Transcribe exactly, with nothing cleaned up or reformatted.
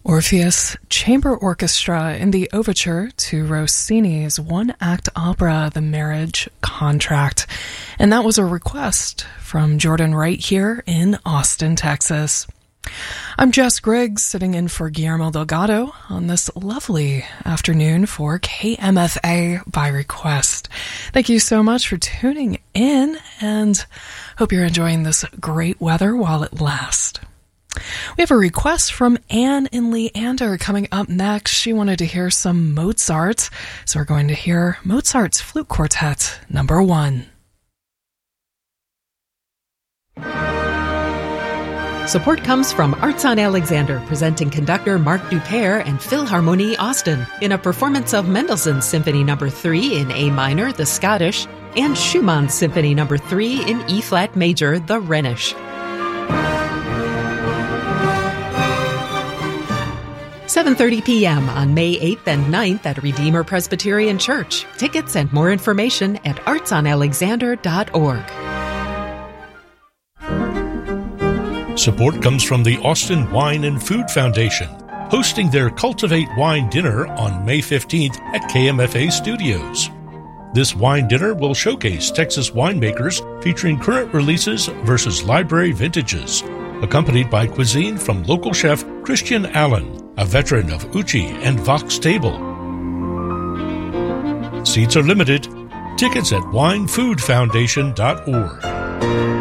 Orpheus Chamber Orchestra in the overture to Rossini's one-act opera, The Marriage Contract. And that was a request from Jordan Wright here in Austin, Texas. I'm Jess Griggs, sitting in for Guillermo Delgado on this lovely afternoon for K M F A by request. Thank you so much for tuning in, and hope you're enjoying this great weather while it lasts. We have a request from Anne in Leander coming up next. She wanted to hear some Mozart, so we're going to hear Mozart's Flute Quartet number one. Support comes from Arts on Alexander, presenting conductor Mark Dupaire and Philharmonie Austin in a performance of Mendelssohn's Symphony Number three in A minor, the Scottish, and Schumann's Symphony Number three in E-flat major, the Rhenish. seven thirty p.m. on May eighth and ninth at Redeemer Presbyterian Church. Tickets and more information at arts on alexander dot org. Support comes from the Austin Wine and Food Foundation, hosting their Cultivate Wine Dinner on May fifteenth at K M F A Studios. This wine dinner will showcase Texas winemakers featuring current releases versus library vintages, accompanied by cuisine from local chef Christian Allen, a veteran of Uchi and Vox Table. Seats are limited. Tickets at wine food foundation dot org.